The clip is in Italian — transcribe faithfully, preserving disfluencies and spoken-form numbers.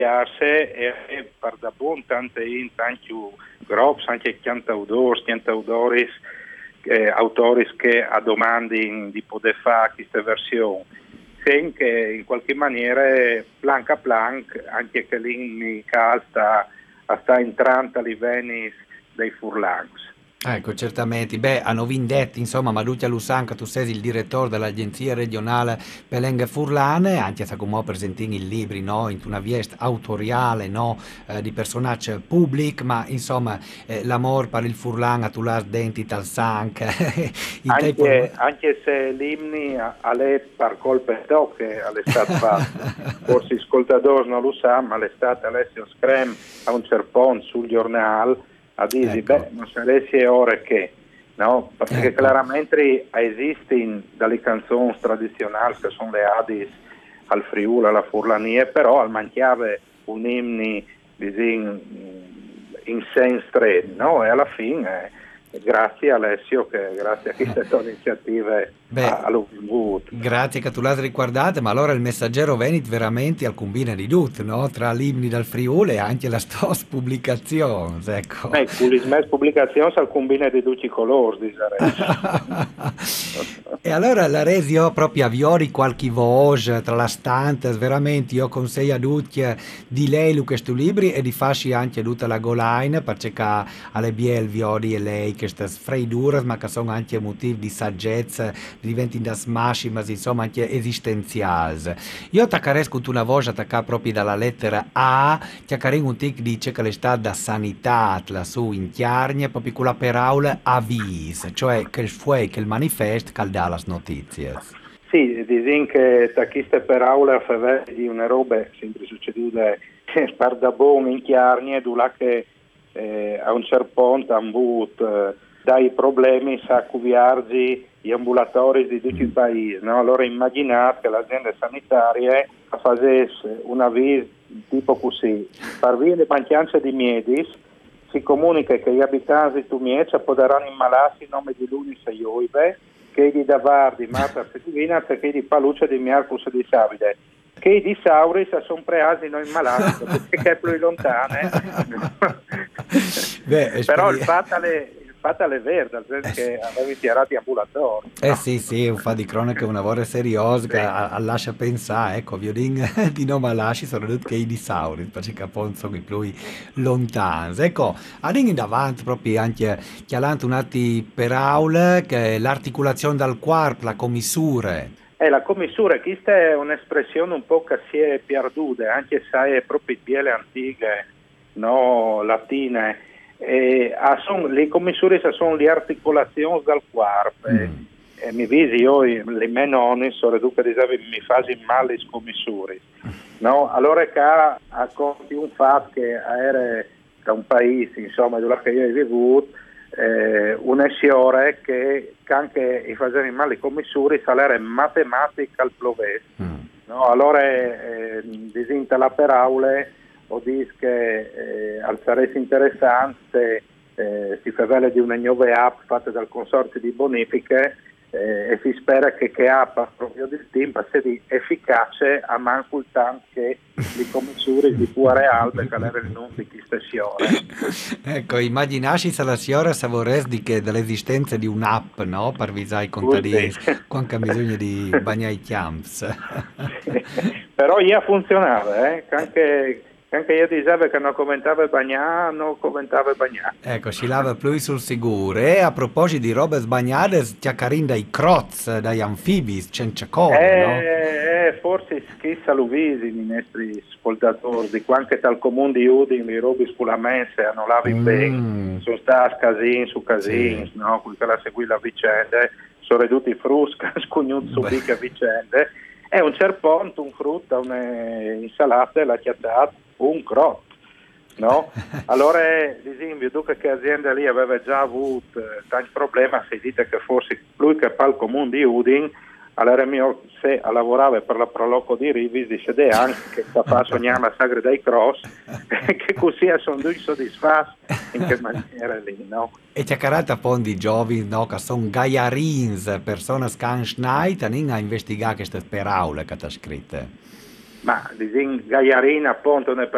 piace e per da buon tante in tanti groups, anche cantautori, cantautori, eh, autori che a domandi di poter fare queste versioni. Sen che in qualche maniera plank a plank, anche che lì sta, sta entrando a livelli dei furlangs. Ecco, certamente. Beh, hanno vindetti, insomma, ma Lucia Lusanca, tu sei il direttore dell'agenzia regionale Pelenghe Furlane, anche se come presentini i libri, no, in una viest autoriale, no, eh, di personaggi pubblic, ma insomma, eh, l'amor per il Furlan a tu l'has denti tal sank, in tempo... Anche, anche se l'imni alle par colpe tocche all'estate fatto, forse gli ascoltatori non lo sanno, ma l'estate Alessio Screm a un cerpon sul giornale a dire, Ecco. beh, non saresti ore che, no? Perché Ecco. chiaramente esistono dalle canzoni tradizionali che sono le Adis al Friuli, alla Furlania, però al manchiave un imni in, in senso stretto, no? E alla fine, eh, grazie Alessio, che grazie a queste iniziative all'U V. Grazie che tu l'hai ricordate, ma allora il messaggero Venit veramente al combina di tutto, no? Tra l'imni dal Friuli e anche la stos pubblicazione, ecco. Beh, con le pubblicazioni al combina di tutti i colori, direi. E allora la resi io proprio avviori qualche voce tra la stante, veramente io consiglio a tutti di lei questo libri e di farci anche tutta la goline, perché alle biel viori e lei che sta freidure, ma che sono anche motivi di saggezza, diventano da smashi, ma insomma anche esistenziali. Io attaccaresco una voce attaccata proprio dalla lettera A, chiaccaremo un tic dice che l'està da sanità lassù in chiarnie, proprio con la parola avvis, cioè che il fue che il manifest calda le notizie. Sì, dicono che da queste parole a favore di una roba sempre succedute per da buon in chiarnie, dove che eh, a un certo punto hanno avuto eh, dai problemi a cuviarsi gli ambulatori di tutti i paesi, no? Allora immaginate che l'azienda sanitaria facesse una visita tipo così, per via le mancanze di medici si comunica che gli abitanti di Miezza potranno immalarsi in nome di Lunis e Ioibe, che di Davardi, Marta Fettivina, perché di Paluccia di Miarcus e di Savide, che di Sauris sono preasi noi malati, perché è più lontano. Però il fatale fatale verde, nel senso che avevi tirato ambulatori. Eh no? sì, sì, un fa di cronaca una vorrei seriosa che sì. Lascia pensare, ecco, violin di nome lasci sono tutti che i disauri, perché capone sono i più lontani. Ecco, adesso in davanti proprio anche chialante un attimo per aula che l'articolazione dal quarto, la commissure. Eh, la commissura, questa è un'espressione un po' che si è perduta, anche se è proprio biele antiche, no, latine. Eh, son, le commissure sono le articolazioni del corpo. Mm. Eh, mi visi io, le mie nonne, sono educate a dire mi fanno male le commissure. No? Allora che ha, ha un fatto che era da un paese, insomma, dove io ho vissuto, eh, un signore che anche i facevano male le commissure salere matematica al plovese. Mm. No? Allora eh, disinta la per aule o dice che eh, al sarebbe interessante eh, si fa di una nuova app fatta dal consorzio di bonifiche eh, e si spera che che app proprio del team passi efficace a manco tanto che le commissure di pure albe che era il nome di questa signora. Ecco, immaginasci se la signora savoresse di che dell'esistenza di un'app, no? Per visare i contadini quando ha bisogno di bagnare i camps. Però io funzionava, eh? Anche Anche io dicevo che non commentava bagnare, non commentava bagnare. Ecco, si lava più sul sicuro. E a proposito di robe sbagliate, chiaccarin dai croz, dai anfibi, senza code, eh, no? Eh, forse schissa lo visi i nostri ascoltatori, di quanto tal comune di Udin, di robi sculamense, hanno lavi mm. bene, sono stati casini su casini, sì. No? Quelli che la seguì la vicenda, sono ridotti frusca, scugnuzzo bica vicende, e a un certo punto un frutto, un'insalata, l'ha chiattata un crotto, no? Allora, l'esempio, dunque che azienda lì aveva già avuto eh, tanti problemi, si dice che forse lui che fa il comune di Udin, allora mio, se lavorava per la Proloco di Rivis, dice de anche che sta fa sognare la sagre dei cross, che così sono due soddisfatti in che maniera lì, no? E c'è carata poi di giovani, no, che sono gaiarins, persone che hanno schnait, a investigare queste parole che ti ha scritte. Ma, disin, gaiarina appunto ne